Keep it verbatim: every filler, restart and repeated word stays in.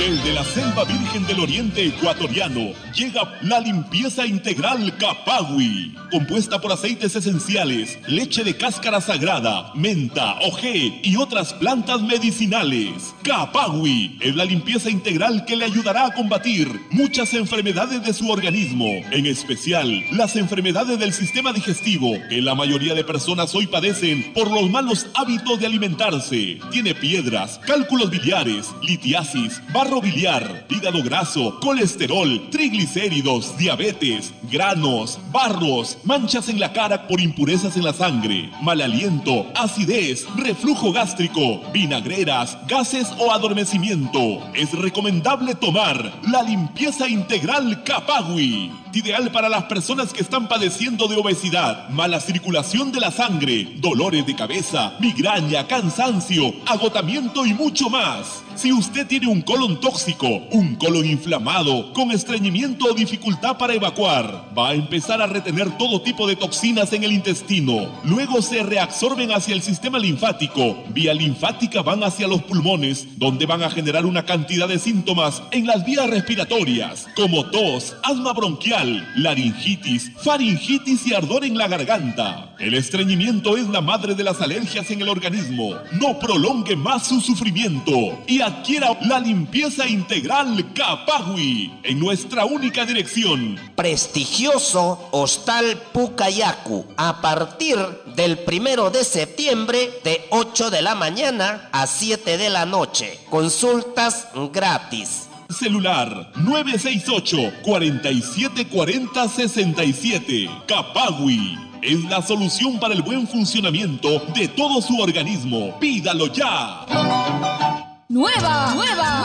Desde la selva virgen del oriente ecuatoriano llega la limpieza integral Capagui, compuesta por aceites esenciales, leche de cáscara sagrada, menta, ojé y otras plantas medicinales. Capagui es la limpieza integral que le ayudará a combatir muchas enfermedades de su organismo, en especial las enfermedades del sistema digestivo, que la mayoría de personas hoy padecen por los malos hábitos de alimentarse. Tiene piedras, cálculos biliares, litiasis, barro biliar, hígado graso, colesterol, triglicéridos, diabetes, granos, barros, manchas en la cara por impurezas en la sangre, mal aliento, acidez, reflujo gástrico, vinagreras, gases o adormecimiento. Es recomendable tomar la limpieza integral Capagui, ideal para las personas que están padeciendo de obesidad, mala circulación de la sangre, dolores de cabeza, migraña, cansancio, agotamiento y mucho más. Si usted tiene un colon tóxico, un colon inflamado, con estreñimiento o dificultad para evacuar, va a empezar a retener todo tipo de toxinas en el intestino. Luego se reabsorben hacia el sistema linfático. Vía linfática van hacia los pulmones, donde van a generar una cantidad de síntomas en las vías respiratorias, como tos, asma bronquial, laringitis, faringitis y ardor en la garganta. El estreñimiento es la madre de las alergias en el organismo. No prolongue más su sufrimiento y adquiera la limpieza integral Capagui en nuestra única dirección. Prestigioso Hostal Pucayacu, a partir del primero de septiembre de ocho de la mañana a siete de la noche. Consultas gratis. Celular nueve seis ocho, cuatro siete cuatro cero, seis siete. Capagui es la solución para el buen funcionamiento de todo su organismo. ¡Pídalo ya! Nueva, nueva.